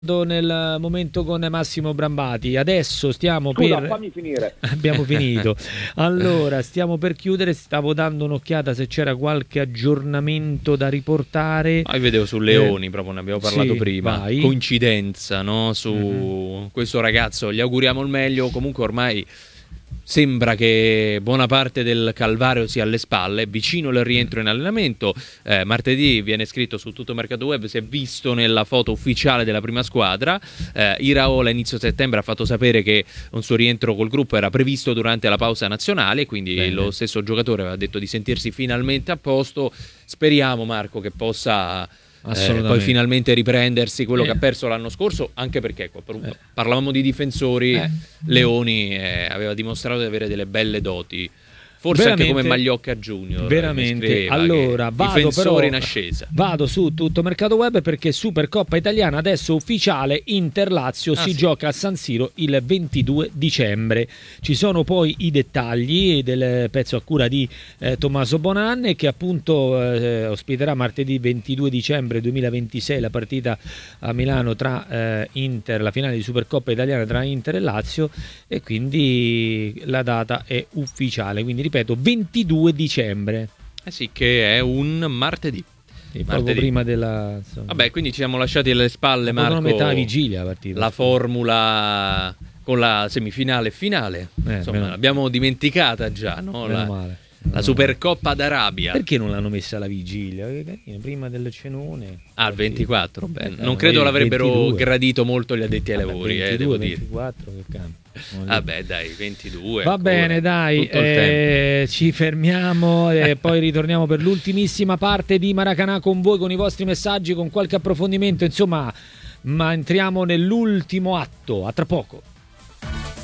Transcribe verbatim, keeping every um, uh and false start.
Nel momento con Massimo Brambati. Adesso stiamo Scusa, per fammi finire. Abbiamo finito. Allora, stiamo per chiudere. Stavo dando un'occhiata se c'era qualche aggiornamento da riportare. Ah, io vedevo su Leoni, eh, proprio ne abbiamo parlato sì, prima. vai. Coincidenza, no? Su mm-hmm. questo ragazzo, gli auguriamo il meglio. Comunque ormai sembra che buona parte del calvario sia alle spalle, vicino il rientro in allenamento. Eh, martedì viene scritto su tutto Mercato Web, si è visto nella foto ufficiale della prima squadra. Eh, Iraola inizio settembre ha fatto sapere che un suo rientro col gruppo era previsto durante la pausa nazionale, quindi Bene. Lo stesso giocatore aveva detto di sentirsi finalmente a posto. Speriamo, Marco, che possa Eh, poi finalmente riprendersi quello eh. che ha perso l'anno scorso, anche perché qua, eh. parlavamo di difensori, eh. Leoni eh, aveva dimostrato di avere delle belle doti, forse veramente, anche come Magliocca Junior. Veramente. Allora vado, però, in ascesa. Vado su tutto Mercato Web perché Supercoppa Italiana adesso ufficiale, Inter-Lazio ah, si sì. gioca a San Siro il ventidue dicembre. Ci sono poi i dettagli del pezzo a cura di eh, Tommaso Bonanne, che appunto eh, ospiterà martedì ventidue dicembre duemilaventisei la partita a Milano tra eh, Inter, la finale di Supercoppa Italiana tra Inter e Lazio, e quindi la data è ufficiale, quindi ripeto ventidue dicembre. Eh sì, che è un martedì. Sì, poco prima della, insomma. Vabbè, quindi ci siamo lasciati alle spalle, Marco, una metà vigilia la partita, la formula con la semifinale e finale, eh, insomma l'abbiamo dimenticata già, no? Meno la, male. La Supercoppa d'Arabia. Perché non l'hanno messa alla vigilia? Prima del cenone. Ah, il ventiquattro. Beh, non credo l'avrebbero ventidue. Gradito molto gli addetti ai lavori. ventidue, eh, devo ventiquattro, dire. che cambia. Vabbè, dai, ventidue. Va ancora. Bene, dai. Eh, ci fermiamo e poi ritorniamo per l'ultimissima parte di Maracanà con voi, con i vostri messaggi, con qualche approfondimento. Insomma, ma entriamo nell'ultimo atto. A tra poco.